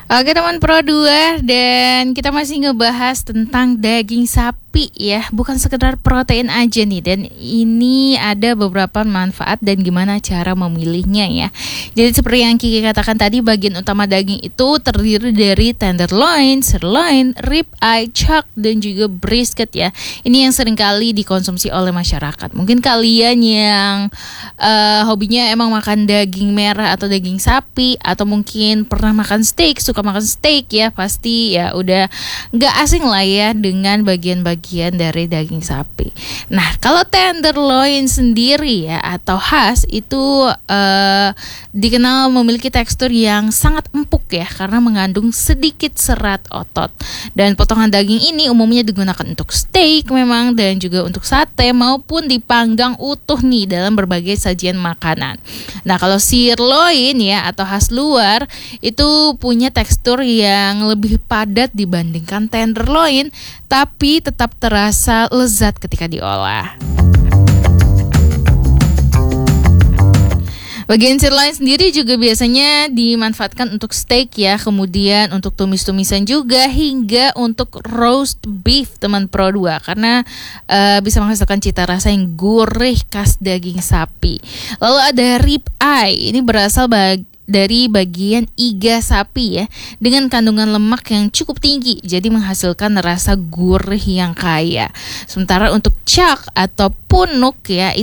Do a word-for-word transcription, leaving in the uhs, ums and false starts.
Oke teman Pro dua, dan kita masih ngebahas tentang daging sapi ya. Bukan sekedar protein aja nih, dan ini ada beberapa manfaat dan gimana cara memilihnya ya. Jadi seperti yang Kiki katakan tadi, bagian utama daging itu terdiri dari tenderloin, sirloin, rib eye, chuck, dan juga brisket ya. Ini yang seringkali dikonsumsi oleh masyarakat. Mungkin kalian yang uh, hobinya emang makan daging merah atau daging sapi, atau mungkin pernah makan steak, suka makan steak ya, pasti ya udah nggak asing lah ya dengan bagian-bagian dari daging sapi. Nah, kalau tenderloin sendiri ya atau khas itu uh, dikenal memiliki tekstur yang sangat empuk ya, karena mengandung sedikit serat otot. Dan potongan daging ini umumnya digunakan untuk steak memang, dan juga untuk sate maupun dipanggang utuh nih dalam berbagai sajian makanan. Nah, kalau sirloin ya atau khas luar itu punya tekstur yang lebih padat dibandingkan tenderloin, tapi tetap terasa lezat ketika diolah. Bagian sirloin sendiri juga biasanya dimanfaatkan untuk steak ya, kemudian untuk tumis-tumisan juga, hingga untuk roast beef teman Pro dua, karena uh, bisa menghasilkan cita rasa yang gurih khas daging sapi. Lalu ada rib eye, ini berasal bagi dari bagian iga sapi ya, dengan kandungan lemak yang cukup tinggi, jadi menghasilkan rasa gurih yang kaya. Sementara untuk chuck atau punuk ya,